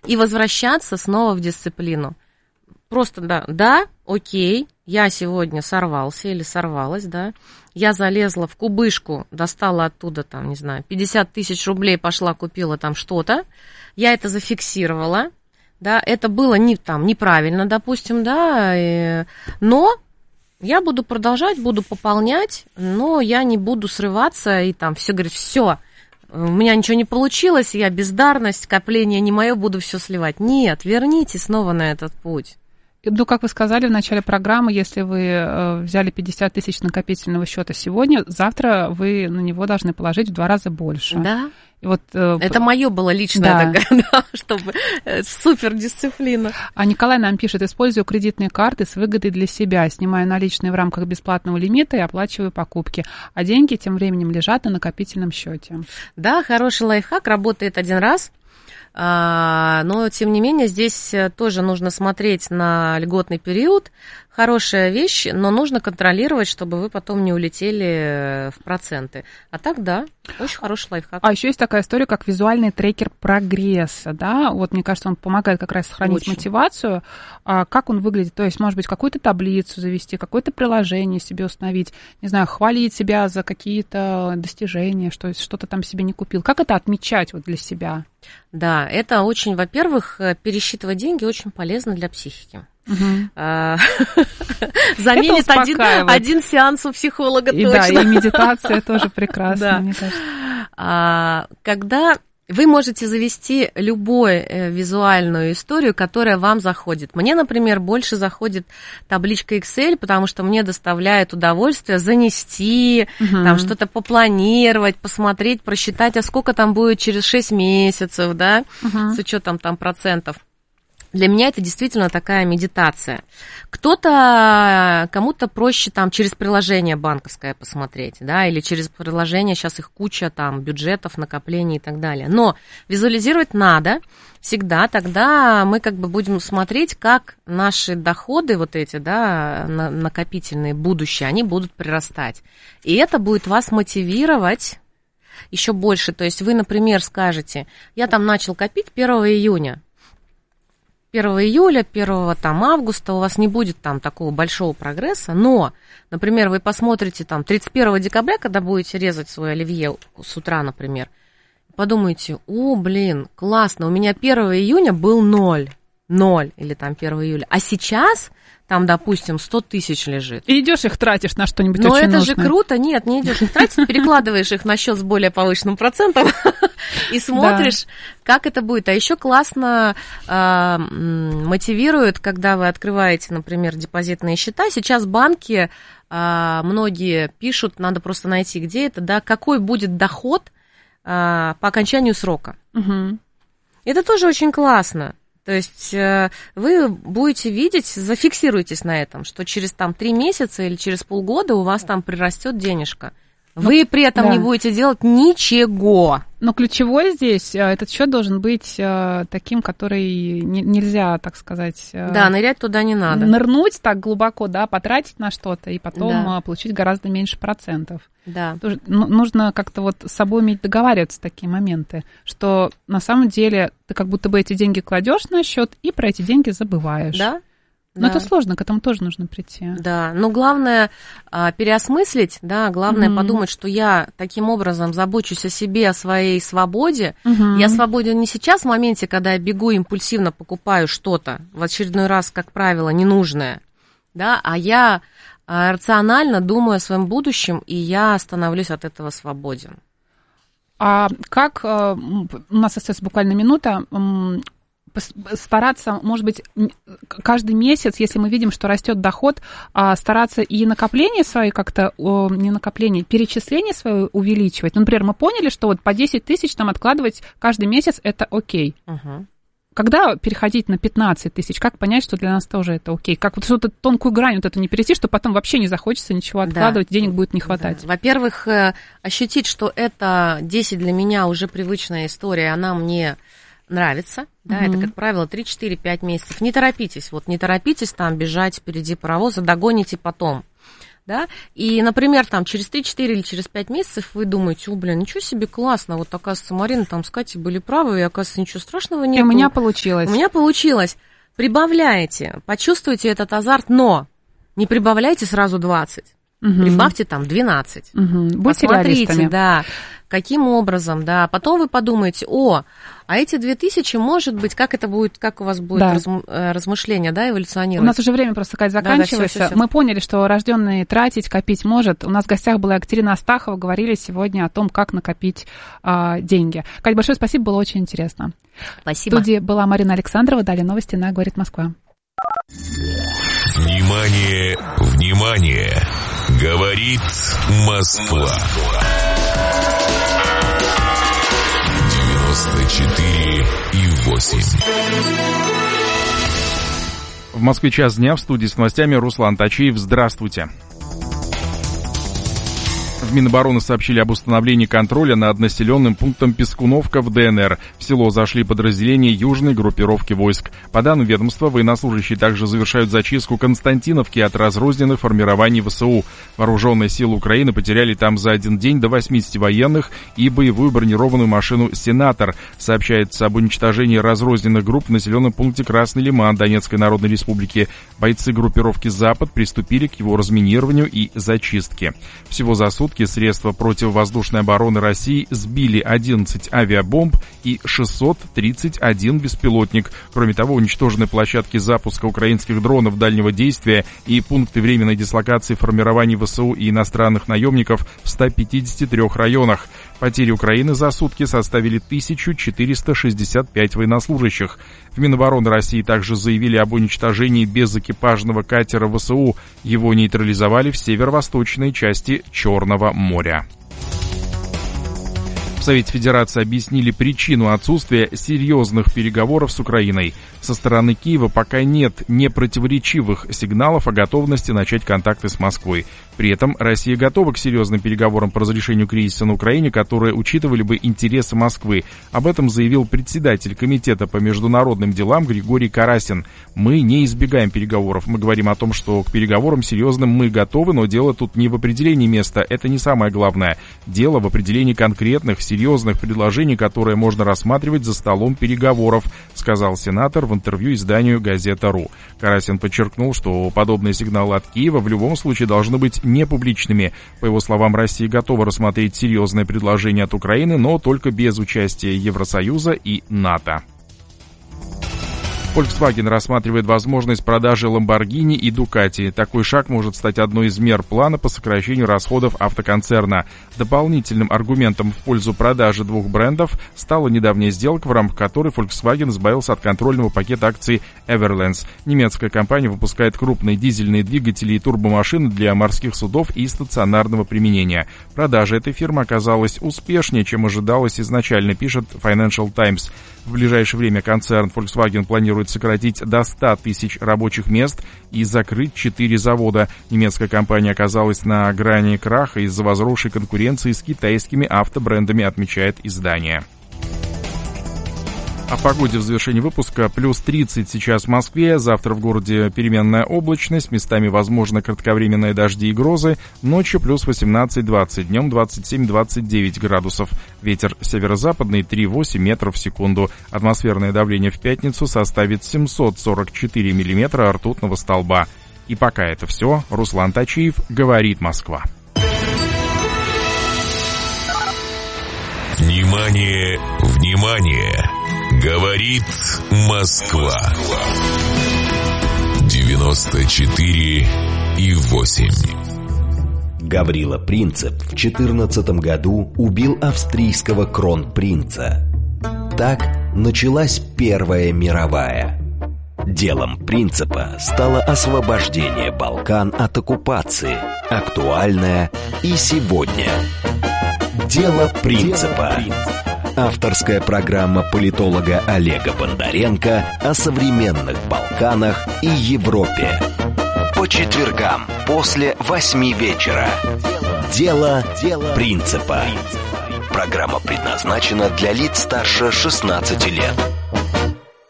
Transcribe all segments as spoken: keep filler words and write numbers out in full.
и возвращаться снова в дисциплину. Просто, да, да, окей, я сегодня сорвался или сорвалась, да, я залезла в кубышку, достала оттуда, там, не знаю, пятьдесят тысяч рублей, пошла, купила там что-то, я это зафиксировала, да, это было не, там, неправильно, допустим, да, и, но я буду продолжать, буду пополнять, но я не буду срываться и там все говорить, все, у меня ничего не получилось, я бездарность, копление не мое, буду все сливать. Нет, верните снова на этот путь. Ну, как вы сказали в начале программы, если вы взяли пятьдесят тысяч накопительного счета сегодня, завтра вы на него должны положить в два раза больше. Да. И вот, это мое было личное, да. Такая, да, чтобы супердисциплина. А Николай нам пишет: использую кредитные карты с выгодой для себя, снимаю наличные в рамках бесплатного лимита и оплачиваю покупки, а деньги тем временем лежат на накопительном счете. Да, хороший лайфхак, работает один раз. Но, тем не менее, здесь тоже нужно смотреть на льготный период. Хорошая вещь, но нужно контролировать, чтобы вы потом не улетели в проценты. А так, да, очень хороший лайфхак. А еще есть такая история, как визуальный трекер прогресса, да? Вот, мне кажется, он помогает как раз сохранить очень. мотивацию. А как он выглядит? То есть, может быть, какую-то таблицу завести, какое-то приложение себе установить, не знаю, хвалить себя за какие-то достижения, что что-то там себе не купил. Как это отмечать вот для себя? Да, это очень, во-первых, пересчитывать деньги очень полезно для психики. Угу. Заменит один, один сеанс у психолога и, точно. Да, и медитация тоже прекрасна, да. Мне кажется. А, когда вы можете завести любую э, визуальную историю, которая вам заходит. Мне, например, больше заходит табличка Excel, потому что мне доставляет удовольствие занести, угу. там что-то попланировать, посмотреть, просчитать, а сколько там будет через шесть месяцев, да, угу. с учетом там процентов. Для меня это действительно такая медитация. Кто-то, кому-то проще там через приложение банковское посмотреть, да, или через приложение, сейчас их куча там бюджетов, накоплений и так далее. Но визуализировать надо всегда, тогда мы как бы будем смотреть, как наши доходы вот эти, да, накопительные, будущие, они будут прирастать. И это будет вас мотивировать еще больше. То есть вы, например, скажете, я там начал копить первого июня, первого июля, первого там, августа у вас не будет там такого большого прогресса, но, например, вы посмотрите там тридцать первого декабря, когда будете резать свой оливье с утра, например, подумаете, о, блин, классно, у меня первого июня был ноль, ноль или там первого июля, а сейчас там, допустим, сто тысяч лежит. И идешь их тратишь на что-нибудь Но очень это нужное. же круто, нет, не идешь их тратить, перекладываешь их на счет с более повышенным процентом и смотришь, как это будет. А еще классно э, мотивирует, когда вы открываете, например, депозитные счета. Сейчас банки, э, многие пишут, надо просто найти, где это, да, какой будет доход э, по окончанию срока. Угу. Это тоже очень классно. То есть э, вы будете видеть, зафиксируйтесь на этом, что через там три месяца или через полгода у вас там прирастет денежка. Вы ну, при этом да. не будете делать ничего. Но ключевое здесь, этот счет должен быть таким, который не, нельзя, так сказать... Да, нырять туда не надо. Нырнуть так глубоко, да, потратить на что-то и потом да. получить гораздо меньше процентов. Да. Тоже, ну, нужно как-то вот с собой уметь договариваться в такие моменты, что на самом деле ты как будто бы эти деньги кладешь на счет и про эти деньги забываешь. Да. Но да. это сложно, к этому тоже нужно прийти. Да, но главное а, переосмыслить, да, главное mm-hmm. подумать, что я таким образом забочусь о себе, о своей свободе. Mm-hmm. Я свободен не сейчас, в моменте, когда я бегу импульсивно покупаю что-то, в очередной раз, как правило, ненужное, да, а я а, рационально думаю о своем будущем, и я становлюсь от этого свободен. А как, у нас остается буквально минута, стараться, может быть, каждый месяц, если мы видим, что растет доход, стараться и накопление свои как-то, не накопление, перечисление свое увеличивать. Ну, например, мы поняли, что вот по десять тысяч там откладывать каждый месяц это окей. Угу. Когда переходить на пятнадцать тысяч, как понять, что для нас тоже это окей? Как вот что-то тонкую грань вот эту не перейти, что потом вообще не захочется ничего откладывать, да. денег будет не хватать? Да. Во-первых, ощутить, что это десять для меня уже привычная история, она мне нравится, да, mm-hmm. это, как правило, три, четыре, пять месяцев. Не торопитесь, вот не торопитесь там бежать впереди паровоза, догоните потом. да, и, например, там через три-четыре или через пять месяцев вы думаете, о, блин, ничего себе, классно, вот, оказывается, Марина там с Катей были правы, и, оказывается, ничего страшного нет. И у меня получилось. У меня получилось. Прибавляйте, почувствуйте этот азарт, но не прибавляйте сразу двадцать. Угу. Прибавьте там двенадцать. Угу. Будьте Посмотрите, реалистами. Да, каким образом, да. Потом вы подумаете, о, а эти две тысячи, может быть, как это будет, как у вас будет да. раз, размышление, да, эволюционировать? У нас уже время просто, Кать, заканчивается. Да, да, всё, всё, всё. Мы поняли, что рожденный тратить, копить может. У нас в гостях была Екатерина Астахова, говорили сегодня о том, как накопить а, деньги. Кать, большое спасибо, было очень интересно. Спасибо. В студии была Марина Александрова, далее новости на «Говорит Москва». Внимание, внимание! Говорит Москва. девяносто четыре и восемь. В Москве час дня, в студии с новостями Руслан Тачиев. Здравствуйте. В Минобороны сообщили об установлении контроля над населенным пунктом Пескуновка в ДНР. В село зашли подразделения южной группировки войск. По данным ведомства, военнослужащие также завершают зачистку Константиновки от разрозненных формирований ВСУ. Вооруженные силы Украины потеряли там за один день до восьмидесяти военных и боевую бронированную машину «Сенатор». Сообщается об уничтожении разрозненных групп в населенном пункте Красный Лиман Донецкой Народной Республики. Бойцы группировки «Запад» приступили к его разминированию и зачистке. Всего за сутки средства противовоздушной обороны России сбили одиннадцать авиабомб и шестьсот тридцать один беспилотник. Кроме того, уничтожены площадки запуска украинских дронов дальнего действия и пункты временной дислокации формирований ВСУ и иностранных наемников в ста пятидесяти трёх районах. Потери Украины за сутки составили тысячу четыреста шестьдесят пять военнослужащих. В Минобороны России также заявили об уничтожении безэкипажного катера ВСУ. Его нейтрализовали в северо-восточной части Черного моря. В Совете Федерации объяснили причину отсутствия серьезных переговоров с Украиной. Со стороны Киева пока нет непротиворечивых сигналов о готовности начать контакты с Москвой. При этом Россия готова к серьезным переговорам по разрешению кризиса на Украине, которые учитывали бы интересы Москвы. Об этом заявил председатель Комитета по международным делам Григорий Карасин. «Мы не избегаем переговоров. Мы говорим о том, что к переговорам серьезным мы готовы, но дело тут не в определении места. Это не самое главное. Дело в определении конкретных, серьезных предложений, которые можно рассматривать за столом переговоров», сказал сенатор в интервью изданию «Газета.ру». Карасин подчеркнул, что подобные сигналы от Киева в любом случае должны быть не публичными. По его словам, Россия готова рассмотреть серьезные предложения от Украины, но только без участия Евросоюза и НАТО. Volkswagen рассматривает возможность продажи Lamborghini и Ducati. Такой шаг может стать одной из мер плана по сокращению расходов автоконцерна. Дополнительным аргументом в пользу продажи двух брендов стала недавняя сделка, в рамках которой Volkswagen избавился от контрольного пакета акций Everlands. Немецкая компания выпускает крупные дизельные двигатели и турбомашины для морских судов и стационарного применения. Продажа этой фирмы оказалась успешнее, чем ожидалось изначально, пишет Financial Times. В ближайшее время концерн Volkswagen планирует сократить до ста тысяч рабочих мест и закрыть четыре завода. Немецкая компания оказалась на грани краха из-за возросшей конкуренции с китайскими автобрендами, отмечает издание. О погоде в завершении выпуска. Плюс тридцать сейчас в Москве, завтра в городе переменная облачность, местами возможно кратковременные дожди и грозы, ночью плюс восемнадцать-двадцать, днем двадцать семь-двадцать девять градусов. Ветер северо-западный три-восемь метров в секунду. Атмосферное давление в пятницу составит семьсот сорок четыре миллиметра ртутного столба. И пока это все. Руслан Тачиев, говорит Москва. Внимание, внимание! Говорит Москва. девяносто четыре и восемь. Гаврила Принцип в четырнадцатом году убил австрийского кронпринца. Так началась Первая мировая. Делом Принципа стало освобождение Балкан от оккупации, актуальное и сегодня. Дело Принципа. Авторская программа политолога Олега Бондаренко о современных Балканах и Европе. По четвергам после восьми вечера. Дело Принципа. Программа предназначена для лиц старше шестнадцати лет.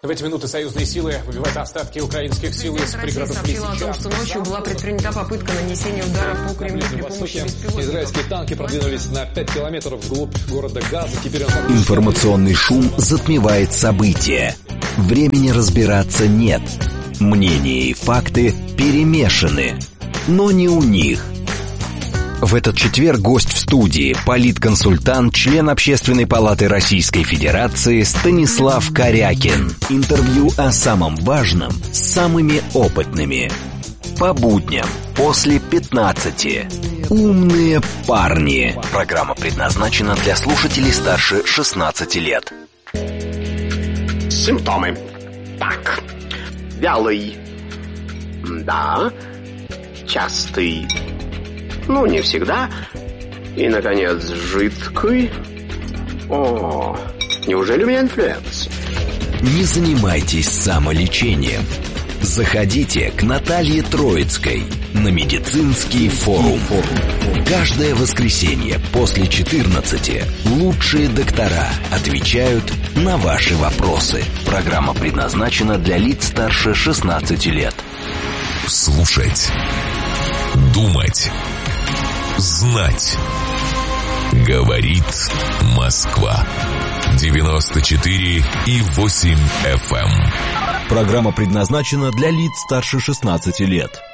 В эти минуты союзные силы выбивают остатки украинских сил из пригородов сообщила о том, что ночью была предпринята попытка нанесения удара по Кремлю при помощи беспилотников. Израильские танки продвинулись на пять километров вглубь города Газа. Теперь он... Информационный шум затмевает события. Времени разбираться нет. Мнения и факты перемешаны. Но не у них. В этот четверг гость в студии – политконсультант, член Общественной палаты Российской Федерации Станислав Корякин. Интервью о самом важном с самыми опытными. По будням после пятнадцати. Умные парни. Программа предназначена для слушателей старше шестнадцати лет. Симптомы. Так. Вялый. Да. Частый. Ну, не всегда. И, наконец, жидкий. О, неужели у меня инфлюенс? Не занимайтесь самолечением. Заходите к Наталье Троицкой на медицинский форум. Каждое воскресенье после четырнадцати лучшие доктора отвечают на ваши вопросы. Программа предназначена для лиц старше шестнадцати лет. Слушать. Думать. Знать. Говорит Москва. девяносто четыре и восемь эф эм. Программа предназначена для лиц старше шестнадцати лет.